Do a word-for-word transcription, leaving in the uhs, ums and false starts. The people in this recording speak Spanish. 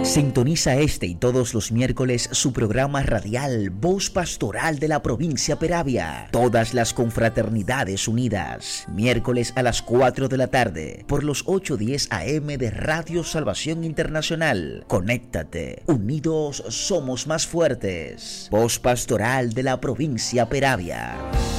Sintoniza este y todos los miércoles su programa radial Voz Pastoral de la Provincia Peravia. Todas las confraternidades unidas. Miércoles a las cuatro de la tarde por los ocho diez A M de Radio Salvación Internacional. Conéctate. Unidos somos más fuertes. Voz Pastoral de la Provincia Peravia.